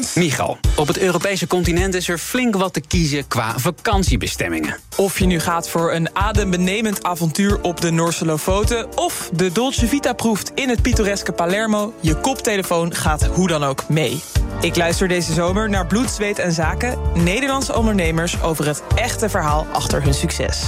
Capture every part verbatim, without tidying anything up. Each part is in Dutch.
Michal, op het Europese continent is er flink wat te kiezen qua vakantiebestemmingen. Of je nu gaat voor een adembenemend avontuur op de Noorse Lofoten of de Dolce Vita proeft in het pittoreske Palermo, je koptelefoon gaat hoe dan ook mee. Ik luister deze zomer naar Bloed, Zweet en Zaken, Nederlandse ondernemers over het echte verhaal achter hun succes.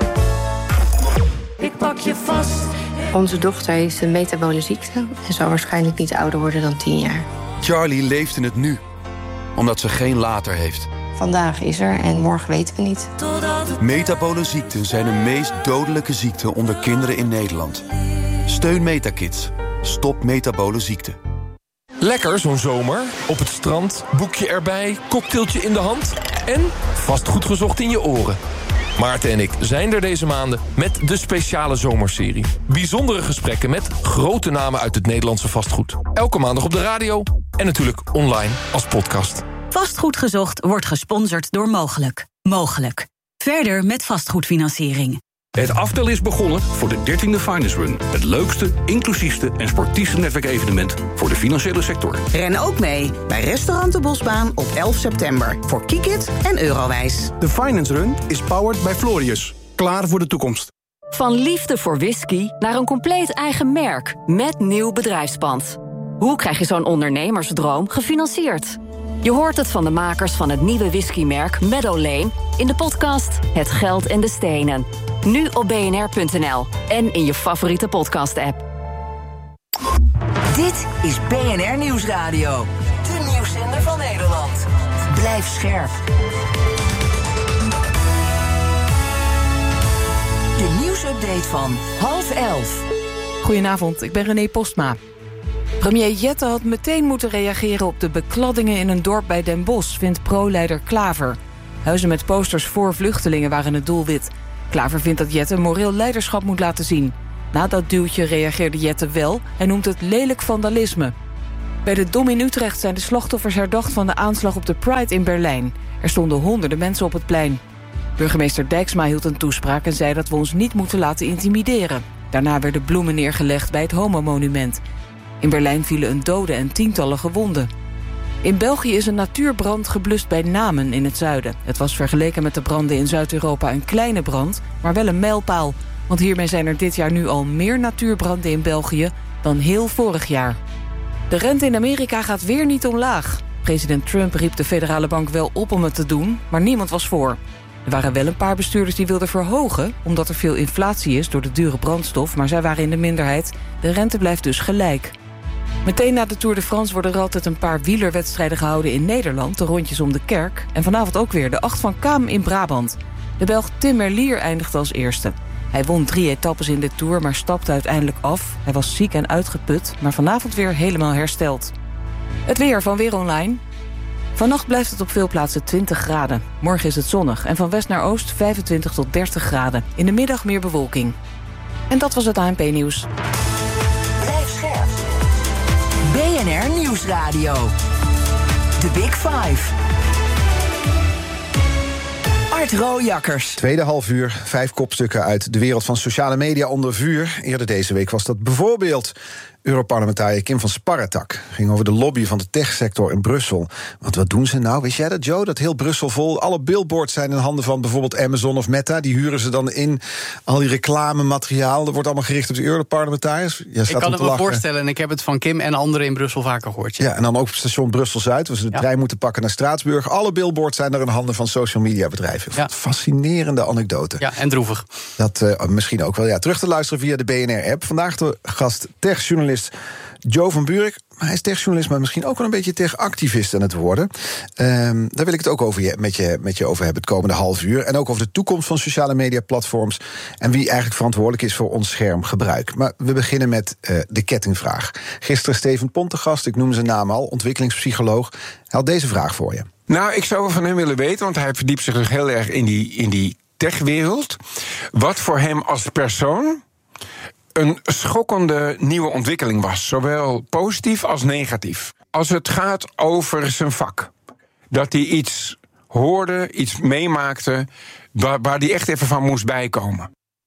Ik pak je vast. Onze dochter heeft een metabole ziekte en zal waarschijnlijk niet ouder worden dan tien jaar. Charlie leeft in het nu, omdat ze geen later heeft. Vandaag is er en morgen weten we niet. Metabole ziekten zijn de meest dodelijke ziekte onder kinderen in Nederland. Steun Metakids. Stop metabole ziekte. Lekker zo'n zomer. Op het strand, boekje erbij, cocktailtje in de hand en vastgoed gezocht in je oren. Maarten en ik zijn er deze maanden met de speciale zomerserie. Bijzondere gesprekken met grote namen uit het Nederlandse vastgoed. Elke maandag op de radio en natuurlijk online als podcast. Vastgoed gezocht wordt gesponsord door Mogelijk. Mogelijk. Verder met vastgoedfinanciering. Het aftel is begonnen voor de dertiende Finance Run. Het leukste, inclusiefste en sportiefste netwerkevenement voor de financiële sector. Ren ook mee bij Restaurant de Bosbaan op elf september. Voor Kiekit en Eurowijs. De Finance Run is powered by Florius. Klaar voor de toekomst. Van liefde voor whisky naar een compleet eigen merk. Met nieuw bedrijfspand. Hoe krijg je zo'n ondernemersdroom gefinancierd? Je hoort het van de makers van het nieuwe whiskymerk Meadow Lane in de podcast Het Geld en de Stenen. Nu op b n r punt n l en in je favoriete podcast-app. Dit is B N R Nieuwsradio. De nieuwszender van Nederland. Blijf scherp. De nieuwsupdate van half elf. Goedenavond, ik ben René Postma. Premier Jette had meteen moeten reageren op de bekladdingen in een dorp bij Den Bosch, vindt pro-leider Klaver. Huizen met posters voor vluchtelingen waren het doelwit. Klaver vindt dat Jette moreel leiderschap moet laten zien. Na dat duwtje reageerde Jette wel. Hij noemt het lelijk vandalisme. Bij de Dom in Utrecht zijn de slachtoffers herdacht van de aanslag op de Pride in Berlijn. Er stonden honderden mensen op het plein. Burgemeester Dijksma hield een toespraak en zei dat we ons niet moeten laten intimideren. Daarna werden bloemen neergelegd bij het homomonument. In Berlijn vielen een dode en tientallen gewonden. In België is een natuurbrand geblust bij Namen in het zuiden. Het was vergeleken met de branden in Zuid-Europa een kleine brand, maar wel een mijlpaal. Want hiermee zijn er dit jaar nu al meer natuurbranden in België dan heel vorig jaar. De rente in Amerika gaat weer niet omlaag. President Trump riep de federale bank wel op om het te doen, maar niemand was voor. Er waren wel een paar bestuurders die wilden verhogen, omdat er veel inflatie is door de dure brandstof, maar zij waren in de minderheid. De rente blijft dus gelijk. Meteen na de Tour de France worden er altijd een paar wielerwedstrijden gehouden in Nederland, de rondjes om de Kerk. En vanavond ook weer de acht van Kaam in Brabant. De Belg Tim Merlier eindigde als eerste. Hij won drie etappes in de Tour, maar stapte uiteindelijk af. Hij was ziek en uitgeput, maar vanavond weer helemaal hersteld. Het weer van Weer Online. Vannacht blijft het op veel plaatsen twintig graden. Morgen is het zonnig en van west naar oost vijfentwintig tot dertig graden. In de middag meer bewolking. En dat was het A N P-nieuws. Blijf scherp. B N R Nieuwsradio. The Big Five. Art Rooijakkers. Tweede half uur, vijf kopstukken uit de wereld van sociale media onder vuur. Eerder deze week was dat bijvoorbeeld Europarlementariër Kim van Sparretak. Ging over de lobby van de techsector in Brussel. Want wat doen ze nou? Wist jij dat, Joe? Dat heel Brussel vol. Alle billboards zijn in handen van bijvoorbeeld Amazon of Meta. Die huren ze dan in. Al die reclamemateriaal. Dat wordt allemaal gericht op de Europarlementariërs. Ik kan het me voorstellen. En ik heb het van Kim en anderen in Brussel vaker gehoord. Ja, ja en dan ook op station Brussel-Zuid. Waar ze de ja. trein moeten pakken naar Straatsburg. Alle billboards zijn er in handen van social media bedrijven. Ja. Fascinerende anekdote. Ja, en droevig. Dat uh, misschien ook wel. Ja, terug te luisteren via de B N R-app. Vandaag de gast techjournalist Joe van Buurik. Hij is techjournalist, maar misschien ook wel een beetje techactivist aan het worden. Um, daar wil ik het ook over je, met, je, met je over hebben het komende half uur. En ook over de toekomst van sociale mediaplatforms. En wie eigenlijk verantwoordelijk is voor ons schermgebruik. Maar we beginnen met uh, de kettingvraag. Gisteren Steven Pontegast, ik noem zijn naam al, ontwikkelingspsycholoog. Hij had deze vraag voor je. Nou, ik zou wel van hem willen weten, want hij verdiept zich dus heel erg in die, in die techwereld. Wat voor hem als persoon een schokkende nieuwe ontwikkeling was. Zowel positief als negatief. Als het gaat over zijn vak. Dat hij iets hoorde, iets meemaakte, waar, waar hij echt even van moest bijkomen.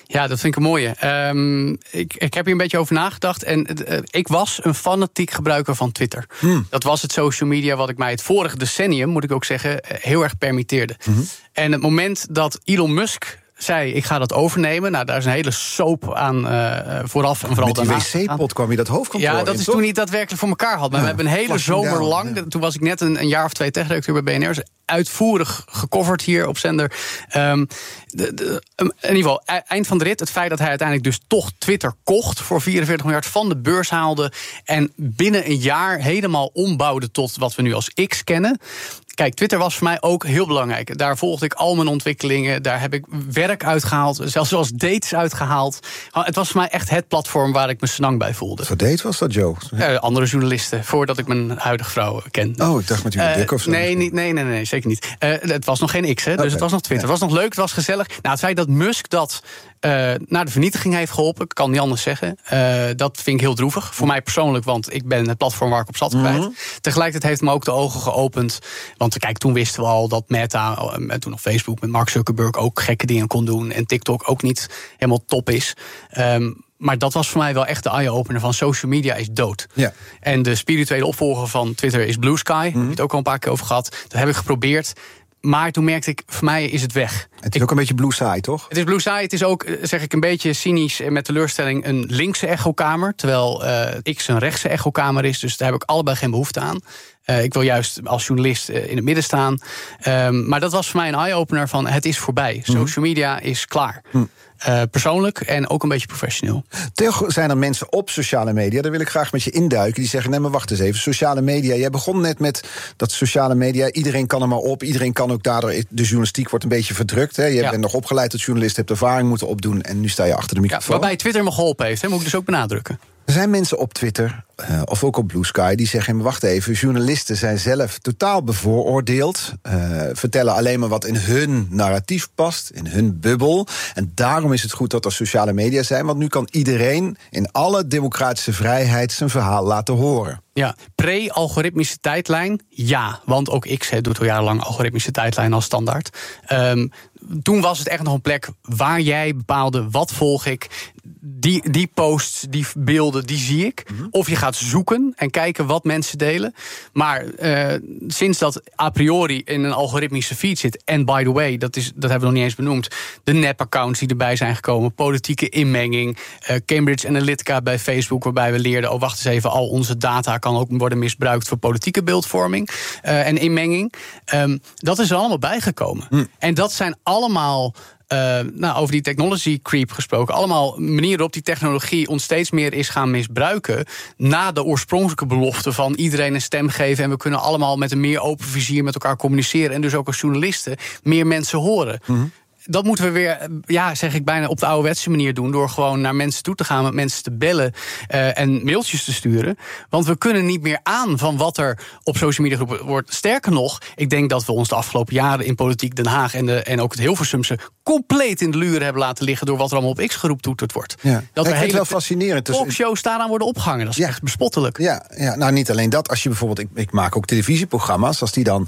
Ja, dat vind ik een mooie. Um, ik, ik heb hier een beetje over nagedacht. En uh, ik was een fanatiek gebruiker van Twitter. Hmm. Dat was het social media wat ik mij het vorige decennium, moet ik ook zeggen, heel erg permitteerde. Hmm. En het moment dat Elon Musk zei, ik ga dat overnemen. Nou, daar is een hele soap aan uh, vooraf en vooral daarna. Met die wc-pot kwam je dat hoofdkantoor Ja, dat in, is toch? toen niet daadwerkelijk voor elkaar had. Maar ja, we hebben een hele zomer lang, ja. Toen was ik net een, een jaar of twee techredacteur bij B N R... uitvoerig gecoverd hier op zender. Um, de, de, in ieder geval, eind van de rit, het feit dat hij uiteindelijk dus toch Twitter kocht voor vierenveertig miljard, van de beurs haalde en binnen een jaar helemaal ombouwde tot wat we nu als X kennen. Kijk, Twitter was voor mij ook heel belangrijk. Daar volgde ik al mijn ontwikkelingen. Daar heb ik werk uitgehaald. Zelfs zoals dates uitgehaald. Het was voor mij echt het platform waar ik me snang bij voelde. Wat date was dat, Joe? Uh, andere journalisten, voordat ik mijn huidige vrouw kende. Oh, ik dacht met jullie uh, dik of zo. Nee, niet, nee, nee, nee, zeker niet. Uh, het was nog geen X, hè, dus okay. Het was nog Twitter. Ja. Het was nog leuk, het was gezellig. Nou, het feit dat Musk dat Uh, naar de vernietiging heeft geholpen, ik kan niet anders zeggen. Uh, dat vind ik heel droevig. Voor mij persoonlijk, want ik ben het platform waar ik op zat kwijt. Mm-hmm. Tegelijkertijd heeft me ook de ogen geopend. Want kijk, toen wisten we al dat Meta, uh, toen nog Facebook met Mark Zuckerberg ook gekke dingen kon doen. En TikTok ook niet helemaal top is. Um, Maar dat was voor mij wel echt de eye-opener van social media is dood. Ja. En de spirituele opvolger van Twitter is Blue Sky. Daar mm-hmm. heb je het ook al een paar keer over gehad. Dat heb ik geprobeerd. Maar toen merkte ik, voor mij is het weg. Het is ik, ook een beetje Blue Sky, toch? Het is Blue Sky, het is ook, zeg ik een beetje cynisch en met teleurstelling, een linkse echokamer. Terwijl uh, X een rechtse echokamer is, dus daar heb ik allebei geen behoefte aan. Uh, ik wil juist als journalist uh, in het midden staan. Um, maar dat was voor mij een eye-opener van het is voorbij. Mm. Social media is klaar. Mm. Uh, persoonlijk en ook een beetje professioneel. Toch zijn er mensen op sociale media, daar wil ik graag met je induiken, die zeggen, nee, maar wacht eens even, sociale media, jij begon net met dat sociale media, iedereen kan er maar op, iedereen kan ook daardoor, de journalistiek wordt een beetje verdrukt. Hè? Je ja. bent nog opgeleid tot journalist, hebt ervaring moeten opdoen en nu sta je achter de microfoon. Ja, waarbij Twitter me geholpen heeft, hè, moet ik dus ook benadrukken. Er zijn mensen op Twitter, uh, of ook op Blue Sky, die zeggen, maar wacht even, journalisten zijn zelf totaal bevooroordeeld, uh, vertellen alleen maar wat in hun narratief past, in hun bubbel. En daarom is het goed dat er sociale media zijn, want nu kan iedereen in alle democratische vrijheid zijn verhaal laten horen. Ja, pre-algoritmische tijdlijn, ja. Want ook X he, doet al jarenlang algoritmische tijdlijn als standaard. Um, toen was het echt nog een plek waar jij bepaalde, wat volg ik, die, die posts, die beelden, die zie ik. Mm-hmm. Of je gaat zoeken en kijken wat mensen delen. Maar uh, sinds dat a priori in een algoritmische feed zit, en by the way, dat, is, dat hebben we nog niet eens benoemd, de nep-accounts die erbij zijn gekomen, politieke inmenging, uh, Cambridge Analytica bij Facebook, waarbij we leerden, oh wacht eens even, al onze data kan ook worden misbruikt voor politieke beeldvorming uh, en inmenging. Um, dat is er allemaal bijgekomen. Mm. En dat zijn allemaal, Uh, nou, over die technology creep gesproken, allemaal manieren waarop die technologie ons steeds meer is gaan misbruiken, na de oorspronkelijke belofte van iedereen een stem geven en we kunnen allemaal met een meer open vizier met elkaar communiceren en dus ook als journalisten meer mensen horen. Mm-hmm. Dat moeten we weer, ja, zeg ik bijna op de ouderwetse manier doen, door gewoon naar mensen toe te gaan, met mensen te bellen uh, en mailtjes te sturen. Want we kunnen niet meer aan van wat er op social media geroepen wordt. Sterker nog, ik denk dat we ons de afgelopen jaren in politiek Den Haag en, de, en ook het Hilversumse compleet in de luren hebben laten liggen door wat er allemaal op X geroeptoeterd wordt. Ja. Dat ja, er hele wel fascinerend. talkshows daaraan worden opgehangen. Dat is ja. echt bespottelijk. Ja, ja, nou niet alleen dat. Als je bijvoorbeeld, ik, ik maak ook televisieprogramma's, als die dan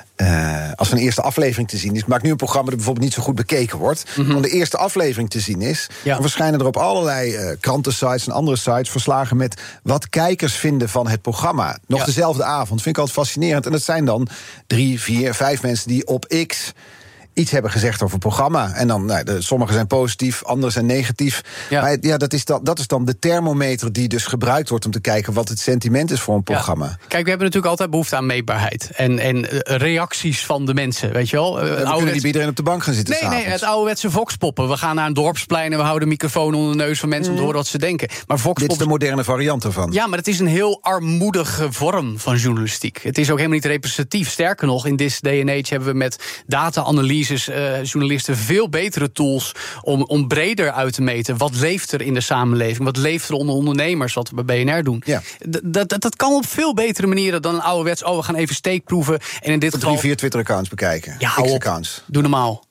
Uh, als een eerste aflevering te zien is. Ik maak nu een programma dat bijvoorbeeld niet zo goed bekeken wordt. Mm-hmm. Dan de eerste aflevering te zien is. Ja. Dan verschijnen er op allerlei uh, krantensites en andere sites verslagen met wat kijkers vinden van het programma. Nog ja. dezelfde avond. Vind ik altijd fascinerend. En dat zijn dan drie, vier, vijf mensen die op X iets hebben gezegd over het programma. En dan, nou, de, sommigen zijn positief, anderen zijn negatief. Ja. Maar ja, dat is, dan, dat is dan de thermometer die dus gebruikt wordt om te kijken wat het sentiment is voor een programma. Ja. Kijk, we hebben natuurlijk altijd behoefte aan meetbaarheid. En, en uh, reacties van de mensen, weet je wel. Uh, we kunnen niet bij iedereen op de bank gaan zitten. Nee, s'avonds. nee, het ouderwetse voxpoppen. We gaan naar een dorpsplein en we houden de microfoon onder de neus van mensen mm. om te horen wat ze denken. Maar voxpoppen, dit is de moderne variant ervan. Ja, maar het is een heel armoedige vorm van journalistiek. Het is ook helemaal niet representatief. Sterker nog, in this day and age hebben we met data-analyses uh, journalisten veel betere tools om, om breder uit te meten. Wat leeft er in de samenleving? Wat leeft er onder ondernemers? Wat we bij B N R doen. Ja. Dat, dat, dat kan op veel betere manieren dan een ouderwets. Oh, we gaan even steekproeven. En in dit geval drie, vier Twitter-accounts bekijken. Ja, hou op. Doe normaal. Ja.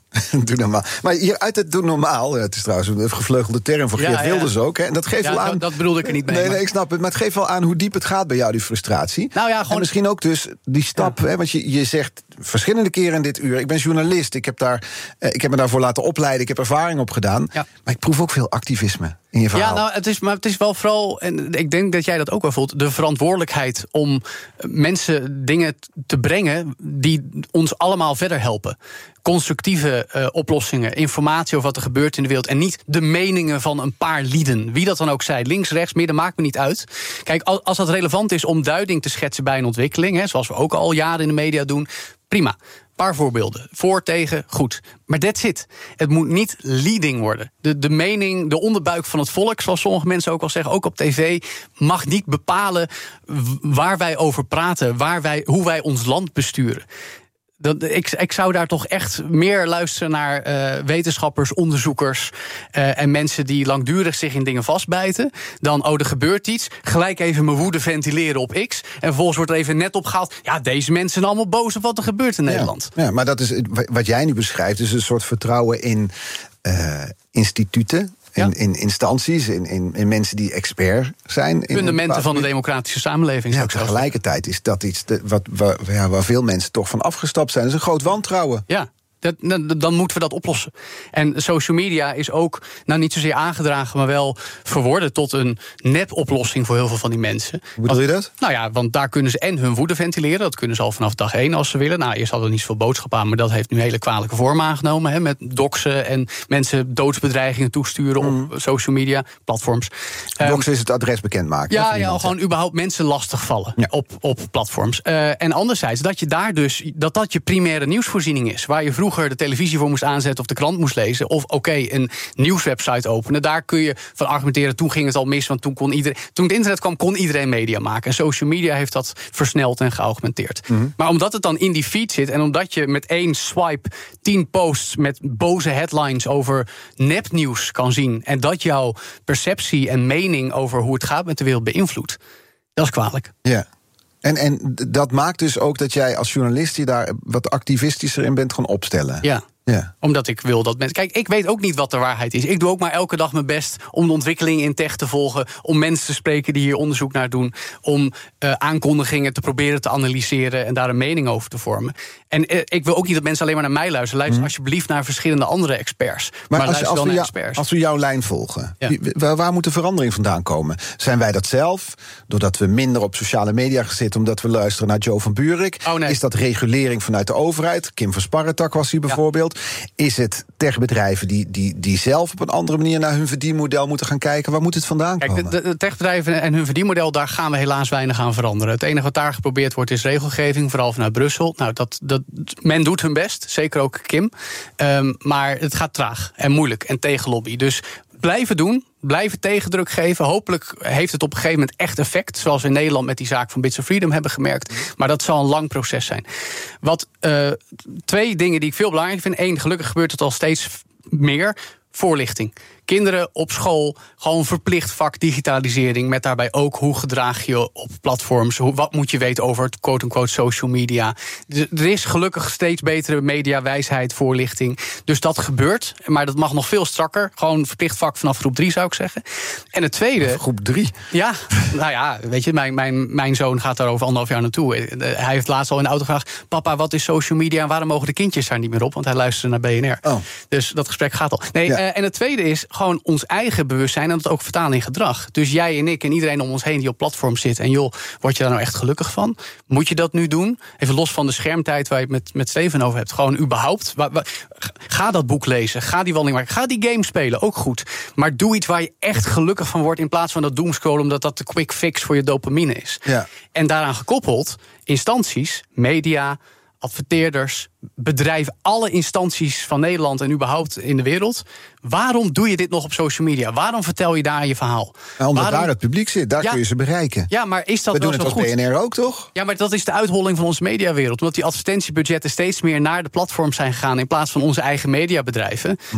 Doe normaal. Maar hier uit het Doe Normaal, het is trouwens een gevleugelde term voor Ja, Geert ja. Wilders ook. Hè, en dat geeft Ja, wel aan. dat- dat bedoelde ik er niet mee, Nee, maar- nee, ik snap het. Maar het geeft wel aan hoe diep het gaat bij jou, die frustratie. Nou ja, gewoon- En misschien ook dus die stap. Hè, want je, je zegt verschillende keren in dit uur. Ik ben journalist. Ik heb, daar, eh, ik heb me daarvoor laten opleiden. Ik heb ervaring opgedaan. Ja. Maar ik proef ook veel activisme in je verhaal. Ja, nou, het is, maar het is wel vooral, en ik denk dat jij dat ook wel voelt, de verantwoordelijkheid om mensen dingen te brengen die ons allemaal verder helpen. Constructieve uh, oplossingen, informatie over wat er gebeurt in de wereld. En niet de meningen van een paar lieden. Wie dat dan ook zij, links, rechts, midden, maakt me niet uit. Kijk, als dat relevant is om duiding te schetsen bij een ontwikkeling, hè, zoals we ook al jaren in de media doen, prima. Een paar voorbeelden. Voor, tegen, goed. Maar that's it. Het moet niet leading worden. De, de mening, de onderbuik van het volk, zoals sommige mensen ook al zeggen, ook op tv, mag niet bepalen waar wij over praten, waar wij, hoe wij ons land besturen. Dat, ik, ik zou daar toch echt meer luisteren naar uh, wetenschappers, onderzoekers uh, en mensen die langdurig zich in dingen vastbijten. Dan, oh, er gebeurt iets. Gelijk even mijn woede ventileren op X. En vervolgens wordt er even net opgehaald. Ja, deze mensen zijn allemaal boos op wat er gebeurt in Nederland. Ja, ja, maar dat is wat jij nu beschrijft, is een soort vertrouwen in uh, instituten. In, ja. in instanties, in, in, in mensen die expert zijn. Fundamenten van de democratische samenleving. Ja, tegelijkertijd is dat iets de, wat, waar, ja, waar veel mensen toch van afgestapt zijn. Dat is een groot wantrouwen. Ja. Dat, dan moeten we dat oplossen. En social media is ook, nou niet zozeer aangedragen, maar wel verworden tot een nep-oplossing voor heel veel van die mensen. Hoe bedoel je dat? Nou ja, want daar kunnen ze en hun woede ventileren. Dat kunnen ze al vanaf dag één als ze willen. Nou, eerst hadden we niet zoveel boodschap aan, maar dat heeft nu hele kwalijke vorm aangenomen. Hè, met doxen en mensen doodsbedreigingen toesturen mm. op social media platforms. Doxen um, is het adres bekendmaken. Ja, ja, al gewoon überhaupt mensen lastigvallen ja. op, op platforms. Uh, en anderzijds, dat je daar dus, dat dat je primaire nieuwsvoorziening is, waar je vroeger de televisie voor moest aanzetten of de krant moest lezen, of oké, okay, een nieuwswebsite openen. Daar kun je van argumenteren, toen ging het al mis, want toen kon iedereen, toen het internet kwam, kon iedereen media maken. En social media heeft dat versneld en geaugmenteerd. Mm-hmm. Maar omdat het dan in die feed zit en omdat je met één swipe tien posts met boze headlines over nepnieuws kan zien en dat jouw perceptie en mening over hoe het gaat met de wereld beïnvloedt, dat is kwalijk. Ja. En, en dat maakt dus ook dat jij als journalist je daar wat activistischer in bent gaan opstellen. Ja. Ja. Omdat ik wil dat mensen. Kijk, ik weet ook niet wat de waarheid is. Ik doe ook maar elke dag mijn best om de ontwikkeling in tech te volgen, om mensen te spreken die hier onderzoek naar doen, om uh, aankondigingen te proberen te analyseren en daar een mening over te vormen. En uh, ik wil ook niet dat mensen alleen maar naar mij luisteren. Luister mm. alsjeblieft naar verschillende andere experts. Maar, maar als, luister als, wel we naar jou, experts. als we jouw lijn volgen, ja. wie, waar, waar moet de verandering vandaan komen? Zijn wij dat zelf? Doordat we minder op sociale media gaan zitten, omdat we luisteren naar Joe van Buurik? Oh, nee. Is dat regulering vanuit de overheid? Kim van Sparretak was hier bijvoorbeeld. Ja. Is het techbedrijven die, die, die zelf op een andere manier naar hun verdienmodel moeten gaan kijken? Waar moet het vandaan Kijk, komen? De, de techbedrijven en hun verdienmodel, daar gaan we helaas weinig aan veranderen. Het enige wat daar geprobeerd wordt is regelgeving, vooral vanuit Brussel. Nou, dat, dat, men doet hun best, zeker ook Kim. Um, maar het gaat traag en moeilijk en tegen lobby. Dus blijven doen, blijven tegendruk geven. Hopelijk heeft het op een gegeven moment echt effect, zoals we in Nederland met die zaak van Bits of Freedom hebben gemerkt. Maar dat zal een lang proces zijn. Wat uh, twee dingen die ik veel belangrijk vind. Eén, gelukkig gebeurt het al steeds meer. Voorlichting. Kinderen op school, gewoon verplicht vak digitalisering, met daarbij ook hoe gedraag je op platforms, hoe, wat moet je weten over het quote-unquote social media. Er is gelukkig steeds betere mediawijsheid, voorlichting. Dus dat gebeurt, maar dat mag nog veel strakker. Gewoon verplicht vak vanaf groep drie, zou ik zeggen. En het tweede... Vanaf groep drie? Ja, nou ja, weet je, mijn, mijn, mijn zoon gaat daar over anderhalf jaar naartoe. Hij heeft laatst al in de auto gevraagd, papa, wat is social media en waarom mogen de kindjes daar niet meer op? Want hij luisterde naar B N R. Oh. Dus dat gesprek gaat al. Nee, ja. uh, en het tweede is gewoon ons eigen bewustzijn en dat ook vertalen in gedrag. Dus jij en ik en iedereen om ons heen die op platforms zit. En joh, word je daar nou echt gelukkig van? Moet je dat nu doen? Even los van de schermtijd waar je het met, met Steven over hebt. Gewoon überhaupt. Wa, wa, ga dat boek lezen. Ga die wandeling maken. Ga die game spelen. Ook goed. Maar doe iets waar je echt gelukkig van wordt in plaats van dat doomscrollen, omdat dat de quick fix voor je dopamine is. Ja. En daaraan gekoppeld instanties, media, adverteerders, bedrijven, alle instanties van Nederland en überhaupt in de wereld. Waarom doe je dit nog op social media? Waarom vertel je daar je verhaal? Nou, omdat Waarom... daar het publiek zit, daar ja, kun je ze bereiken. Ja, maar is dat We wel doen zo het goed? als B N R ook, toch? Ja, maar dat is de uitholling van onze mediawereld. Omdat die advertentiebudgetten steeds meer naar de platforms zijn gegaan in plaats van onze eigen mediabedrijven. Mm-hmm.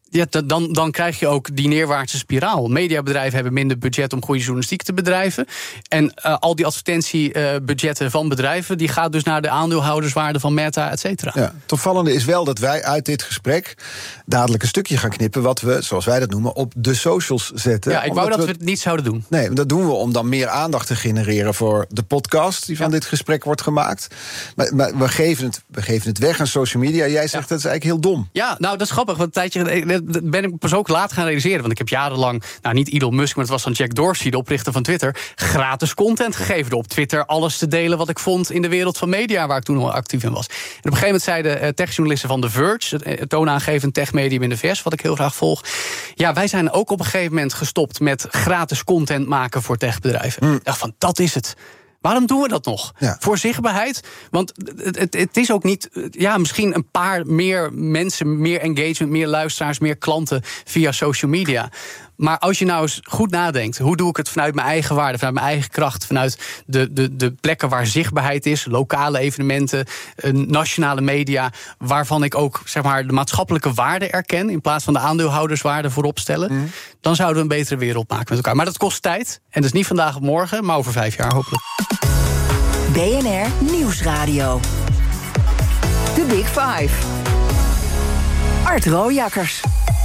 Ja, dan, dan krijg je ook die neerwaartse spiraal. Mediabedrijven hebben minder budget om goede journalistiek te bedrijven. En uh, al die advertentiebudgetten uh, van bedrijven, die gaat dus naar de aandeelhouderswaarde van Meta, et cetera. Ja, het opvallende is wel dat wij uit dit gesprek dadelijk een stukje gaan knippen wat we, zoals wij dat noemen, op de socials zetten. Ja, ik wou dat we, we het niet zouden doen. Nee, dat doen we om dan meer aandacht te genereren voor de podcast die van ja. dit gesprek wordt gemaakt. Maar, maar we, geven het, we geven het weg aan social media. Jij zegt ja. dat is eigenlijk heel dom. Ja, nou, dat is grappig. Want een tijdje ben ik pas ook laat gaan realiseren. Want ik heb jarenlang, nou niet Elon Musk, maar het was dan Jack Dorsey, de oprichter van Twitter, gratis content gegeven door op Twitter alles te delen wat ik vond in de wereld van media, waar ik toen al actief in was. En op een gegeven moment zeiden uh, techjournalisten van The Verge, het toonaangevend techmedium in de V S, wat ik heel graag volg, ja, wij zijn ook op een gegeven moment gestopt met gratis content maken voor techbedrijven. Mm. Ik dacht van, dat is het. Waarom doen we dat nog? Ja. Voor zichtbaarheid? Want het, het, het is ook niet, ja, misschien een paar meer mensen, meer engagement, meer luisteraars, meer klanten via social media. Maar als je nou eens goed nadenkt, hoe doe ik het vanuit mijn eigen waarde, vanuit mijn eigen kracht, vanuit de, de, de plekken waar zichtbaarheid is, lokale evenementen, nationale media, waarvan ik ook, zeg maar, de maatschappelijke waarde erken in plaats van de aandeelhouderswaarde voorop stellen, mm. dan zouden we een betere wereld maken met elkaar. Maar dat kost tijd. En dat is niet vandaag op morgen, maar over vijf jaar hopelijk. B N R Nieuwsradio. The Big Five. Art Rooijakkers.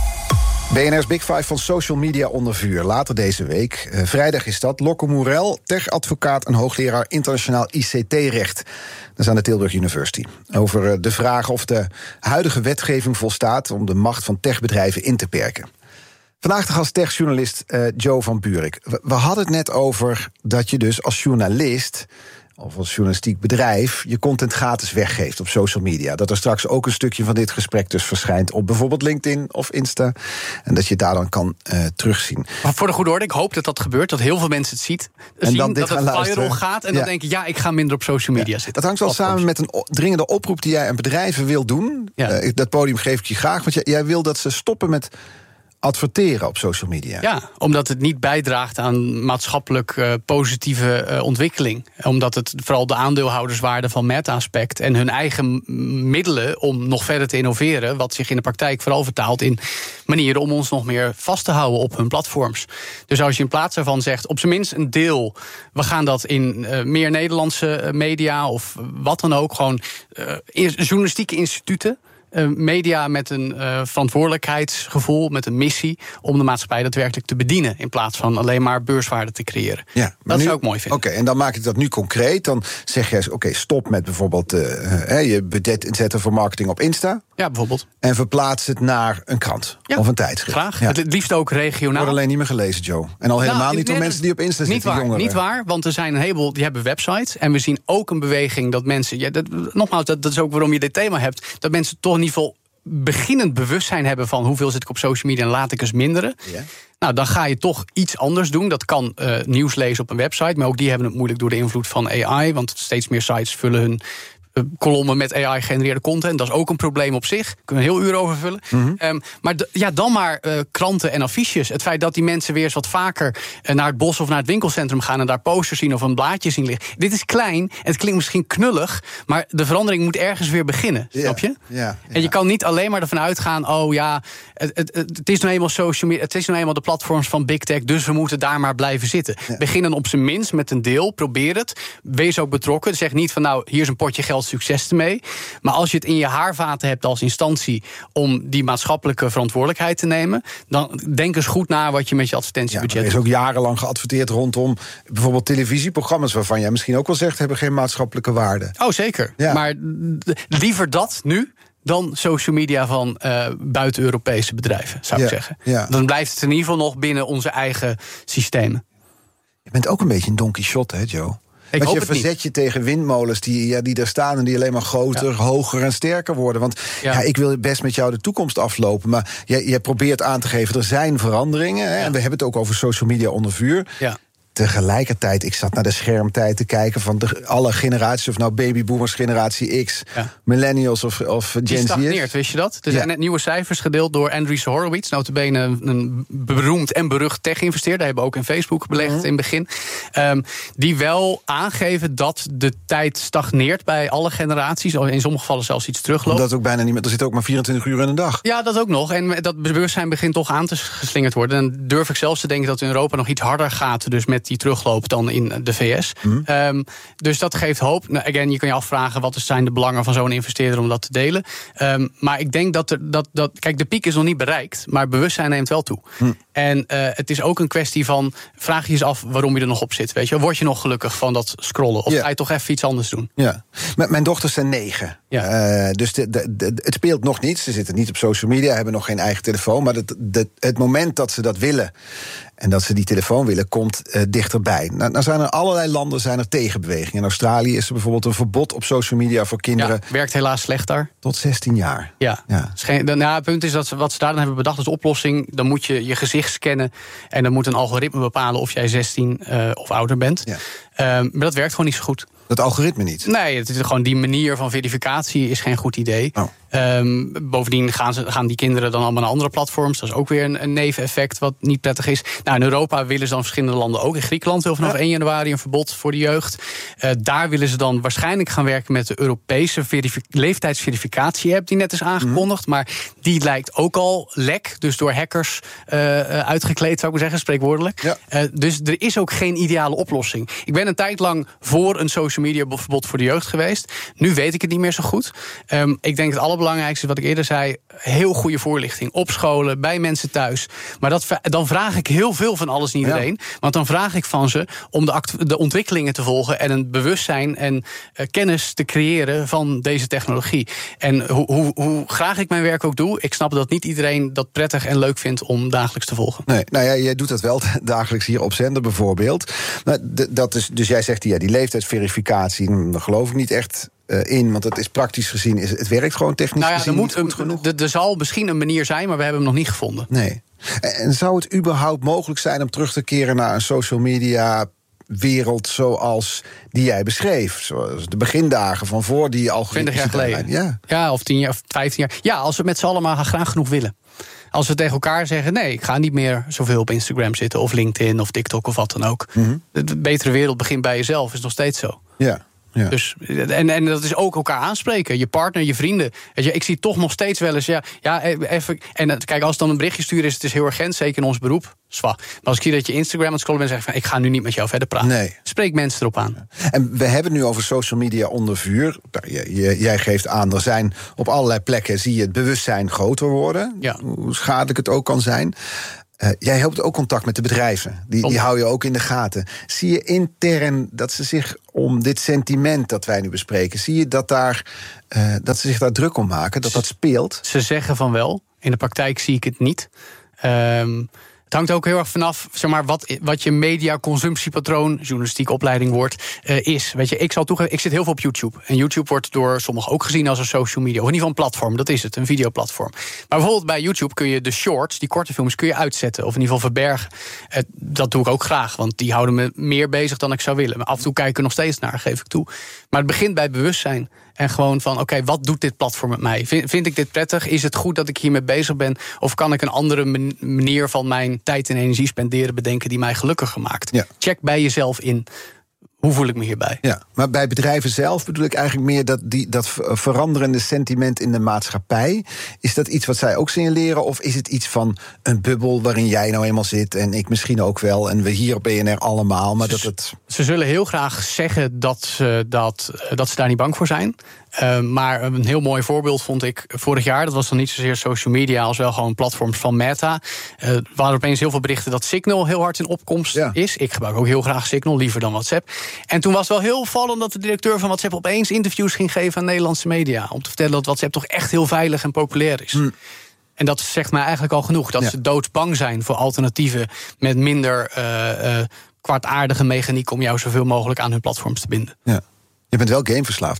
B N R's Big Five van social media onder vuur. Later deze week, uh, vrijdag is dat, Locke Moerel, tech-advocaat en hoogleraar internationaal I C T-recht. Dat is aan de Tilburg University. Over uh, de vraag of de huidige wetgeving volstaat om de macht van techbedrijven in te perken. Vandaag de gast techjournalist uh, Joe van Buurik. We, we hadden het net over dat je dus als journalist of als journalistiek bedrijf je content gratis weggeeft op social media. Dat er straks ook een stukje van dit gesprek dus verschijnt op bijvoorbeeld LinkedIn of Insta. En dat je het daar dan kan uh, terugzien. Maar voor de goede orde, ik hoop dat dat gebeurt. Dat heel veel mensen het ziet, en zien, dan dat het viral gaat. En ja. dan denken, ja, ik ga minder op social media ja. zitten. Dat hangt wel samen met een dringende oproep die jij aan bedrijven wil doen. Ja. Uh, dat podium geef ik je graag, want jij, jij wil dat ze stoppen met adverteren op social media. Ja, omdat het niet bijdraagt aan maatschappelijk uh, positieve uh, ontwikkeling. Omdat het vooral de aandeelhouderswaarde van Meta aspect en hun eigen middelen om nog verder te innoveren, wat zich in de praktijk vooral vertaalt in manieren om ons nog meer vast te houden op hun platforms. Dus als je in plaats daarvan zegt, op zijn minst een deel, we gaan dat in uh, meer Nederlandse media of wat dan ook, gewoon uh, journalistieke instituten, Uh, media met een uh, verantwoordelijkheidsgevoel, met een missie om de maatschappij daadwerkelijk te bedienen, in plaats van alleen maar beurswaarde te creëren. Ja, dat nu, zou ik mooi vinden. Oké, okay, en dan maak ik dat nu concreet. Dan zeg je, oké, okay, stop met bijvoorbeeld uh, uh, je budget inzetten voor marketing op Insta. Ja, bijvoorbeeld. En verplaats het naar een krant ja, of een tijdschrift. Graag. Ja. Het liefst ook regionaal. Wordt alleen niet meer gelezen, Joe. En al helemaal nou, niet door mensen die op Insta zitten. Niet waar, jongeren. niet waar, want er zijn een heleboel die hebben websites. En we zien ook een beweging dat mensen, ja, dat, nogmaals, dat, dat is ook waarom je dit thema hebt, dat mensen toch in ieder geval beginnend bewustzijn hebben van hoeveel zit ik op social media en laat ik eens minderen. Yeah. Nou, dan ga je toch iets anders doen. Dat kan uh, nieuws lezen op een website, maar ook die hebben het moeilijk door de invloed van A I, want steeds meer sites vullen hun kolommen met A I-gegenereerde content. Dat is ook een probleem op zich. Daar kunnen we een heel uur over vullen. Mm-hmm. Um, maar d- ja, dan maar uh, kranten en affiches. Het feit dat die mensen weer eens wat vaker uh, naar het bos of naar het winkelcentrum gaan en daar posters zien of een blaadje zien liggen. Dit is klein, het klinkt misschien knullig, maar de verandering moet ergens weer beginnen. Yeah, snap je? Yeah, yeah. En je kan niet alleen maar ervan uitgaan, oh ja, het, het, het is nou eenmaal social media, het is nou eenmaal de platforms van Big Tech, dus we moeten daar maar blijven zitten. Yeah. Begin dan op zijn minst met een deel, probeer het. Wees ook betrokken. Zeg niet van, nou, hier is een potje geld, succes ermee. Maar als je het in je haarvaten hebt als instantie om die maatschappelijke verantwoordelijkheid te nemen, dan denk eens goed na wat je met je advertentiebudget doet. Ja, er is ook jarenlang geadverteerd rondom bijvoorbeeld televisieprogramma's waarvan jij misschien ook wel zegt hebben geen maatschappelijke waarde. Oh, zeker. Ja. Maar liever dat nu dan social media van uh, buiten-Europese bedrijven, zou ja, ik zeggen. Ja. Dan blijft het in ieder geval nog binnen onze eigen systemen. Je bent ook een beetje een Don Quixote, hè, Joe? Ik Want hoop je het verzet niet. je tegen windmolens die, ja, die er staan en die alleen maar groter, ja. hoger en sterker worden. Want ja. Ja, ik wil best met jou de toekomst aflopen, maar jij, jij probeert aan te geven, er zijn veranderingen. Hè, ja. En we hebben het ook over social media onder vuur. Ja. tegelijkertijd, ik zat naar de schermtijd te kijken van de, alle generaties, of nou babyboomers, generatie X, ja. millennials of, of Gen Z. Die stagneert, wist je dat? Er zijn ja. net nieuwe cijfers gedeeld door Andreessen Horowitz, notabene een, een beroemd en berucht tech-investeerder. Daar hebben we ook in Facebook belegd mm-hmm. in het begin. Um, die wel aangeven dat de tijd stagneert bij alle generaties. In sommige gevallen zelfs iets terugloopt. Dat ook bijna niet meer. Er zit ook maar vierentwintig uur in een dag. Ja, dat ook nog. En dat bewustzijn begint toch aan te geslingerd worden. En dan durf ik zelfs te denken dat in Europa nog iets harder gaat, dus met die terugloop dan in de V S. Mm. Um, dus dat geeft hoop. Nou, again, je kan je afvragen wat zijn de belangen van zo'n investeerder om dat te delen. Um, maar ik denk dat, er, dat, dat... Kijk, de piek is nog niet bereikt, maar bewustzijn neemt wel toe. Mm. En uh, het is ook een kwestie van, vraag je eens af waarom je er nog op zit. Weet je? Word je nog gelukkig van dat scrollen? Of ja. ga je toch even iets anders doen? Ja. M- mijn dochters zijn negen. Ja. Uh, dus de, de, de, het speelt nog niet. Ze zitten niet op social media, hebben nog geen eigen telefoon. Maar het, de, het moment dat ze dat willen en dat ze die telefoon willen, komt uh, dichterbij. Nou, nou zijn er allerlei landen zijn er tegenbewegingen. In Australië is er bijvoorbeeld een verbod op social media voor kinderen. Ja, werkt helaas slecht daar. Tot zestien jaar. Ja. ja. Geen, nou, het punt is dat ze, wat ze daar dan hebben bedacht als oplossing, dan moet je je gezicht scannen en dan moet een algoritme bepalen of jij zestien uh, of ouder bent. Ja. Um, maar dat werkt gewoon niet zo goed. Dat algoritme niet? Nee, het is gewoon die manier van verificatie is geen goed idee. Oh. Um, bovendien gaan, ze, gaan die kinderen dan allemaal naar andere platforms. Dat is ook weer een, een neveneffect wat niet prettig is. Nou, in Europa willen ze dan verschillende landen ook. In Griekenland wil vanaf ja. één januari een verbod voor de jeugd. Uh, daar willen ze dan waarschijnlijk gaan werken met de Europese verifi- leeftijdsverificatie-app die net is aangekondigd. Mm. Maar die lijkt ook al lek, dus door hackers uh, uitgekleed, zou ik maar zeggen, spreekwoordelijk. Ja. Uh, dus er is ook geen ideale oplossing. Ik ben een tijd lang voor een social media verbod voor de jeugd geweest. Nu weet ik het niet meer zo goed. Um, ik denk het allerbelangrijkste, wat ik eerder zei, heel goede voorlichting op scholen, bij mensen thuis. Maar dat, dan vraag ik heel veel van alles en iedereen. Ja. Want dan vraag ik van ze om de, act- de ontwikkelingen te volgen en een bewustzijn en uh, kennis te creëren van deze technologie. En hoe, hoe, hoe graag ik mijn werk ook doe, ik snap dat niet iedereen dat prettig en leuk vindt om dagelijks te volgen. Nee, nou ja, jij doet dat wel dagelijks hier op zender bijvoorbeeld. Maar d- dat is, dus jij zegt ja, die leeftijdsverificatie, daar geloof ik niet echt Uh, in, want het is praktisch gezien, is, het werkt gewoon technisch nou ja, gezien er moet, niet goed genoeg. Er zal misschien een manier zijn, maar we hebben hem nog niet gevonden. Nee. En zou het überhaupt mogelijk zijn om terug te keren naar een social media wereld zoals die jij beschreef? Zoals de begindagen van voor die algoritmische twintig jaar geleden. Ja. ja, of tien jaar, of vijftien jaar. Ja, als we met z'n allen maar graag genoeg willen. Als we tegen elkaar zeggen, nee, ik ga niet meer zoveel op Instagram zitten, of LinkedIn, of TikTok, of wat dan ook. Mm-hmm. De betere wereld begint bij jezelf, is nog steeds zo. Ja. Ja. Dus, en, en dat is ook elkaar aanspreken. Je partner, je vrienden. Weet je, ik zie toch nog steeds wel eens, ja, ja even. En kijk, als het dan een berichtje sturen is, het is heel urgent, zeker in ons beroep. Zwa. Maar als ik zie dat je Instagram aan het scrollen bent en zegt van, ik ga nu niet met jou verder praten. Nee. Spreek mensen erop aan. En we hebben het nu over social media onder vuur. Jij geeft aan, er zijn op allerlei plekken, zie je het bewustzijn groter worden. Ja. Hoe schadelijk het ook kan zijn. Uh, jij hebt ook contact met de bedrijven. Die, die hou je ook in de gaten. Zie je intern dat ze zich om dit sentiment dat wij nu bespreken, zie je dat, daar, uh, dat ze zich daar druk om maken, dat dat speelt? Ze zeggen van wel. In de praktijk zie ik het niet. Um, Het hangt ook heel erg vanaf, zeg maar, wat, wat je media-consumptiepatroon, journalistieke opleiding wordt, uh, is. Weet je, ik zal toegeven, ik zit heel veel op YouTube. En YouTube wordt door sommigen ook gezien als een social media. Of in ieder geval een platform, dat is het, een videoplatform. Maar bijvoorbeeld bij YouTube kun je de shorts, die korte films, kun je uitzetten. Of in ieder geval verbergen. Uh, dat doe ik ook graag, want die houden me meer bezig dan ik zou willen. Maar af en toe kijk ik er nog steeds naar, geef ik toe. Maar het begint bij bewustzijn. En gewoon van, oké, okay, wat doet dit platform met mij? Vind, vind ik dit prettig? Is het goed dat ik hiermee bezig ben? Of kan ik een andere manier van mijn tijd en energie spenderen bedenken die mij gelukkiger maakt? Ja. Check bij jezelf in. Hoe voel ik me hierbij? Ja, maar bij bedrijven zelf bedoel ik eigenlijk meer dat, die, dat veranderende sentiment in de maatschappij. Is dat iets wat zij ook signaleren? Of is het iets van een bubbel waarin jij nou eenmaal zit en ik misschien ook wel en we hier op B N R allemaal? Maar ze, dat het... ze zullen heel graag zeggen dat ze, dat, dat ze daar niet bang voor zijn. Uh, maar een heel mooi voorbeeld vond ik vorig jaar. Dat was dan niet zozeer social media als wel gewoon platforms van Meta. Uh, er waren opeens heel veel berichten dat Signal heel hard in opkomst ja. is. Ik gebruik ook heel graag Signal, liever dan WhatsApp. En toen was het wel heel opvallend dat de directeur van WhatsApp opeens interviews ging geven aan Nederlandse media. Om te vertellen dat WhatsApp toch echt heel veilig en populair is. Mm. En dat zegt mij eigenlijk al genoeg. Dat ja. ze doodsbang zijn voor alternatieven met minder uh, uh, kwaadaardige mechaniek om jou zoveel mogelijk aan hun platforms te binden. Ja. Je bent wel gameverslaafd, toch?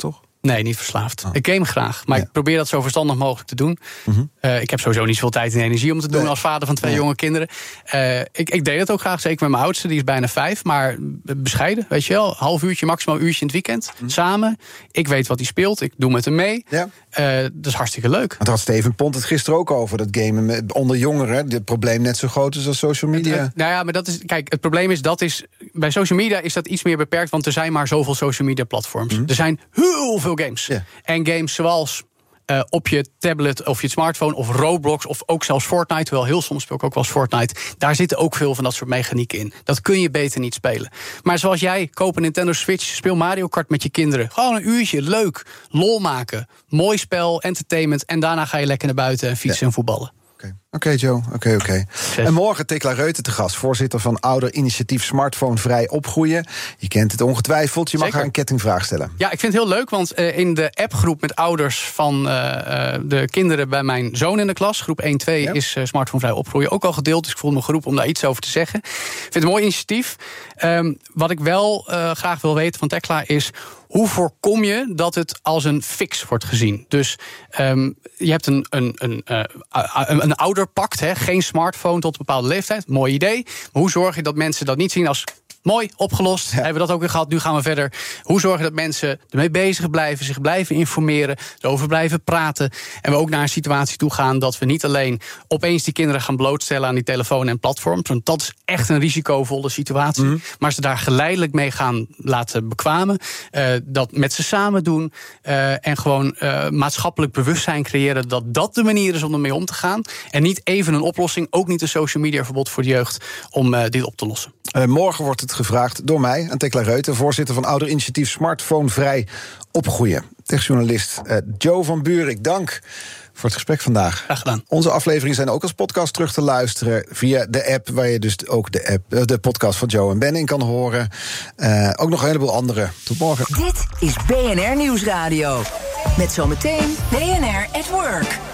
Nee, niet verslaafd. Oh. Ik game graag, maar ja. ik probeer dat zo verstandig mogelijk te doen. Mm-hmm. Uh, ik heb sowieso niet zoveel tijd en energie om te doen... Nee. als vader van twee nee. jonge kinderen. Uh, ik, ik deed het ook graag, zeker met mijn oudste. Die is bijna vijf, maar bescheiden, weet je wel. Half uurtje, maximaal een uurtje in het weekend. Mm. Samen. Ik weet wat hij speelt, ik doe met hem mee. Ja. Uh, dat is hartstikke leuk. Want had Steven Pont het gisteren ook over, dat gamen met, onder jongeren. Het probleem net zo groot is als social media. Het, uh, nou ja, maar dat is, kijk, het probleem is, dat is... bij social media is dat iets meer beperkt, want er zijn maar zoveel social media platforms. Mm. Er zijn heel veel games. Yeah. En games zoals uh, op je tablet of je smartphone of Roblox of ook zelfs Fortnite, terwijl heel soms speel ik ook wel eens Fortnite, daar zitten ook veel van dat soort mechanieken in. Dat kun je beter niet spelen. Maar zoals jij, koop een Nintendo Switch, speel Mario Kart met je kinderen. Gewoon een uurtje, leuk, lol maken, mooi spel, entertainment en daarna ga je lekker naar buiten en fietsen yeah. en voetballen. Oké, okay, Joe. Oké, okay, oké. Okay. En morgen Tekla Reuten te gast, voorzitter van ouder-initiatief Smartphonevrij Opgroeien. Je kent het ongetwijfeld. Je mag Zeker. haar een kettingvraag stellen. Ja, ik vind het heel leuk, want uh, in de appgroep met ouders van uh, uh, de kinderen bij mijn zoon in de klas, groep één twee, ja. is uh, Smartphonevrij Opgroeien ook al gedeeld. Dus ik voel me geroepen om daar iets over te zeggen. Ik vind het een mooi initiatief. Um, wat ik wel uh, graag wil weten van Tekla is, hoe voorkom je dat het als een fix wordt gezien? Dus um, je hebt een, een, een, uh, een, een ouderpact, hè, geen smartphone tot een bepaalde leeftijd. Mooi idee. Maar hoe zorg je dat mensen dat niet zien als mooi, opgelost, ja. hebben we dat ook weer gehad, nu gaan we verder. Hoe zorgen dat mensen ermee bezig blijven, zich blijven informeren, erover blijven praten. En we ook naar een situatie toe gaan dat we niet alleen opeens die kinderen gaan blootstellen aan die telefoon en platforms, want dat is echt een risicovolle situatie. Mm-hmm. Maar ze daar geleidelijk mee gaan laten bekwamen, uh, dat met ze samen doen uh, en gewoon uh, maatschappelijk bewustzijn creëren dat dat de manier is om ermee om te gaan. En niet even een oplossing, ook niet een social media verbod voor de jeugd, om uh, dit op te lossen. Uh, morgen wordt het gevraagd door mij, aan Tekla Reuten, voorzitter van ouder-initiatief Smartphonevrij Opgroeien. Techjournalist uh, Joe van Buurik, dank voor het gesprek vandaag. Graag gedaan. Onze afleveringen zijn ook als podcast terug te luisteren via de app, waar je dus ook de, app, de podcast van Joe en Ben in kan horen. Uh, ook nog een heleboel andere. Tot morgen. Dit is B N R Nieuwsradio. Met zometeen B N R at Work.